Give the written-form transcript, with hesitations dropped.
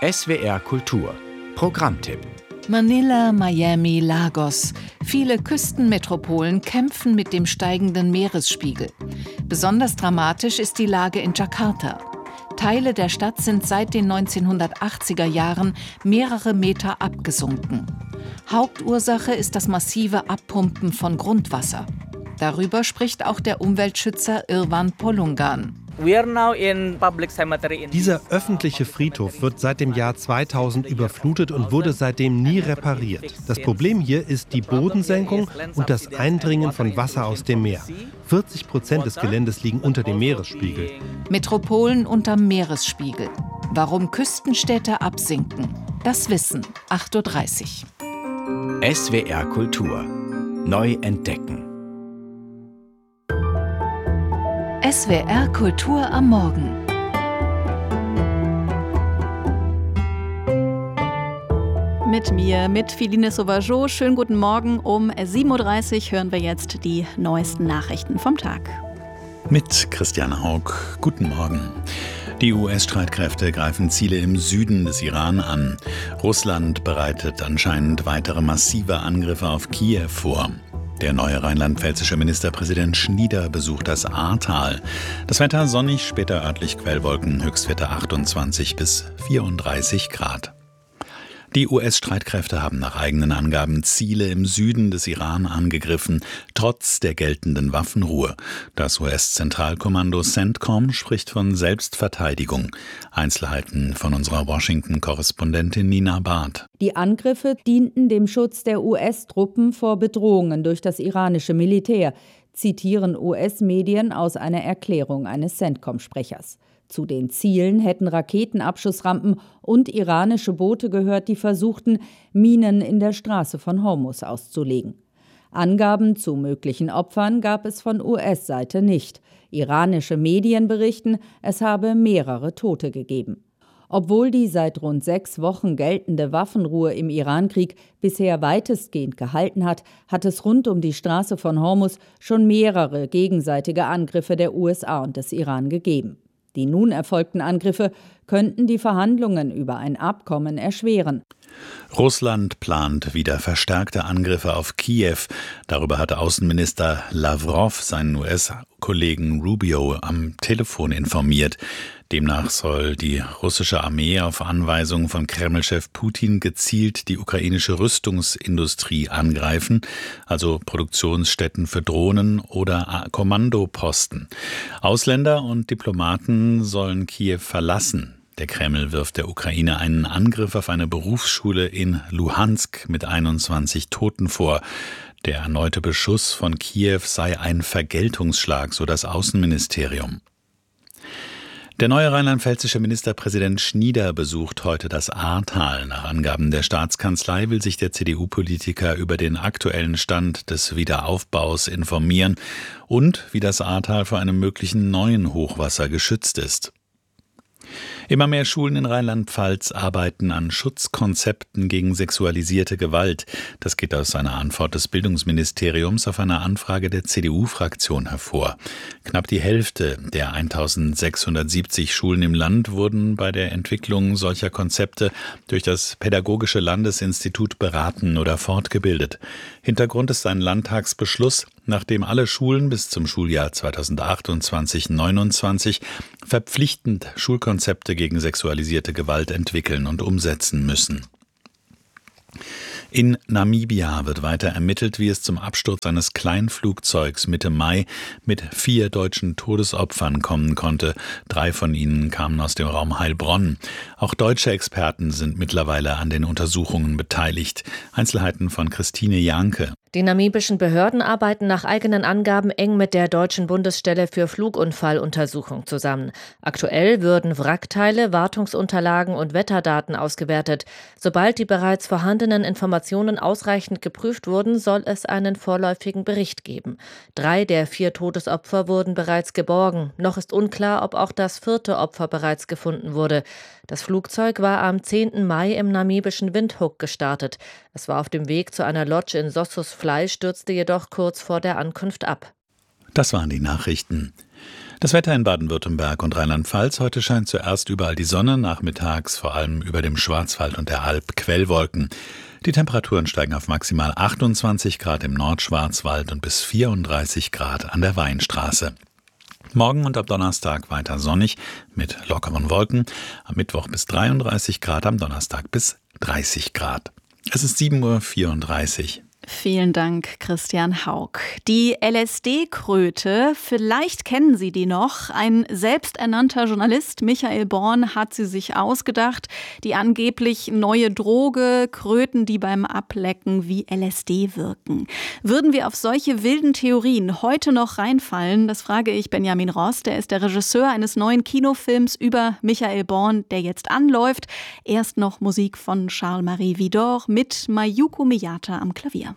SWR Kultur Programmtipp. Manila, Miami, Lagos. Viele Küstenmetropolen kämpfen mit dem steigenden Meeresspiegel. Besonders dramatisch ist die Lage in Jakarta. Teile der Stadt sind seit den 1980er Jahren mehrere Meter abgesunken. Hauptursache ist das massive Abpumpen von Grundwasser. Darüber spricht auch der Umweltschützer Irwan Polungan. Dieser öffentliche Friedhof wird seit dem Jahr 2000 überflutet und wurde seitdem nie repariert. Das Problem hier ist die Bodensenkung und das Eindringen von Wasser aus dem Meer. 40% des Geländes liegen unter dem Meeresspiegel. Metropolen unterm Meeresspiegel. Warum Küstenstädte absinken, das wissen 8:30 Uhr. SWR Kultur. Neu entdecken. SWR Kultur am Morgen. Mit mir, mit Philine Sauvageau. Schönen guten Morgen. Um 7:30 Uhr hören wir jetzt die neuesten Nachrichten vom Tag. Mit Christiane Haug. Guten Morgen. Die US-Streitkräfte greifen Ziele im Süden des Iran an. Russland bereitet anscheinend weitere massive Angriffe auf Kiew vor. Der neue rheinland-pfälzische Ministerpräsident Schnieder besucht das Ahrtal. Das Wetter sonnig, später örtlich Quellwolken, Höchstwerte 28 bis 34 Grad. Die US-Streitkräfte haben nach eigenen Angaben Ziele im Süden des Iran angegriffen, trotz der geltenden Waffenruhe. Das US-Zentralkommando CENTCOM spricht von Selbstverteidigung. Einzelheiten von unserer Washington-Korrespondentin Nina Barth. Die Angriffe dienten dem Schutz der US-Truppen vor Bedrohungen durch das iranische Militär, zitieren US-Medien aus einer Erklärung eines CENTCOM-Sprechers. Zu den Zielen hätten Raketenabschussrampen und iranische Boote gehört, die versuchten, Minen in der Straße von Hormuz auszulegen. Angaben zu möglichen Opfern gab es von US-Seite nicht. Iranische Medien berichten, es habe mehrere Tote gegeben. Obwohl die seit rund 6 Wochen geltende Waffenruhe im Irankrieg bisher weitestgehend gehalten hat, hat es rund um die Straße von Hormuz schon mehrere gegenseitige Angriffe der USA und des Iran gegeben. Die nun erfolgten Angriffe könnten die Verhandlungen über ein Abkommen erschweren. Russland plant wieder verstärkte Angriffe auf Kiew. Darüber hatte Außenminister Lavrov seinen US-Kollegen Rubio am Telefon informiert. Demnach soll die russische Armee auf Anweisung von Kreml-Chef Putin gezielt die ukrainische Rüstungsindustrie angreifen, also Produktionsstätten für Drohnen oder Kommandoposten. Ausländer und Diplomaten sollen Kiew verlassen. Der Kreml wirft der Ukraine einen Angriff auf eine Berufsschule in Luhansk mit 21 Toten vor. Der erneute Beschuss von Kiew sei ein Vergeltungsschlag, so das Außenministerium. Der neue rheinland-pfälzische Ministerpräsident Schnieder besucht heute das Ahrtal. Nach Angaben der Staatskanzlei will sich der CDU-Politiker über den aktuellen Stand des Wiederaufbaus informieren und wie das Ahrtal vor einem möglichen neuen Hochwasser geschützt ist. Immer mehr Schulen in Rheinland-Pfalz arbeiten an Schutzkonzepten gegen sexualisierte Gewalt. Das geht aus einer Antwort des Bildungsministeriums auf eine Anfrage der CDU-Fraktion hervor. Knapp die Hälfte der 1670 Schulen im Land wurden bei der Entwicklung solcher Konzepte durch das Pädagogische Landesinstitut beraten oder fortgebildet. Hintergrund ist ein Landtagsbeschluss, nachdem alle Schulen bis zum Schuljahr 2028/29 verpflichtend Schulkonzepte gegen sexualisierte Gewalt entwickeln und umsetzen müssen. In Namibia wird weiter ermittelt, wie es zum Absturz eines Kleinflugzeugs Mitte Mai mit 4 deutschen Todesopfern kommen konnte. 3 von ihnen kamen aus dem Raum Heilbronn. Auch deutsche Experten sind mittlerweile an den Untersuchungen beteiligt. Einzelheiten von Christine Janke. Die namibischen Behörden arbeiten nach eigenen Angaben eng mit der Deutschen Bundesstelle für Flugunfalluntersuchung zusammen. Aktuell würden Wrackteile, Wartungsunterlagen und Wetterdaten ausgewertet. Sobald die bereits vorhandenen Informationen ausreichend geprüft wurden, soll es einen vorläufigen Bericht geben. 3 der 4 Todesopfer wurden bereits geborgen. Noch ist unklar, ob auch das 4. Opfer bereits gefunden wurde. Das Flugzeug war am 10. Mai im namibischen Windhoek gestartet. Es war auf dem Weg zu einer Lodge in Sossusvlei, stürzte jedoch kurz vor der Ankunft ab. Das waren die Nachrichten. Das Wetter in Baden-Württemberg und Rheinland-Pfalz. Heute scheint zuerst überall die Sonne, nachmittags vor allem über dem Schwarzwald und der Alb Quellwolken. Die Temperaturen steigen auf maximal 28 Grad im Nordschwarzwald und bis 34 Grad an der Weinstraße. Morgen und ab Donnerstag weiter sonnig mit lockeren Wolken. Am Mittwoch bis 33 Grad, am Donnerstag bis 30 Grad. Es ist 7:34 Uhr. Vielen Dank, Christian Haug. Die LSD-Kröte, vielleicht kennen Sie die noch. Ein selbsternannter Journalist, Michael Born, hat sie sich ausgedacht. Die angeblich neue Droge, Kröten, die beim Ablecken wie LSD wirken. Würden wir auf solche wilden Theorien heute noch reinfallen? Das frage ich Benjamin Rost. Er ist der Regisseur eines neuen Kinofilms über Michael Born, der jetzt anläuft. Erst noch Musik von Charles-Marie Widor mit Mayuko Miyata am Klavier.